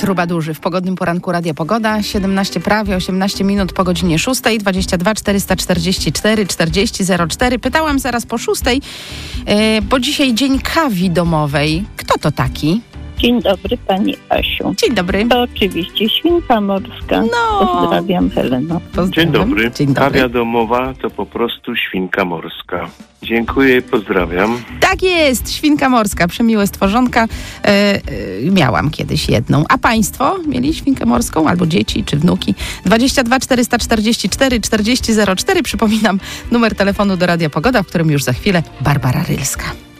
Trubadurzy w pogodnym poranku Radia Pogoda. 17 prawie 18 minut po godzinie 6. 22 444 40 04. Pytałam zaraz po 6, bo dzisiaj dzień kawi domowej. Kto to taki? Dzień dobry, pani Asiu. Dzień dobry. To oczywiście Świnka Morska. No. Pozdrawiam, Heleno. Dzień dobry. Dzień dobry. Kawia domowa to po prostu świnka morska. Dziękuję i pozdrawiam. Tak jest, świnka morska, przemiłe stworzonka. Miałam kiedyś jedną. A państwo mieli świnkę morską? Albo dzieci, czy wnuki? 22 444 40 04. Przypominam numer telefonu do Radia Pogoda, w którym już za chwilę Barbara Rylska.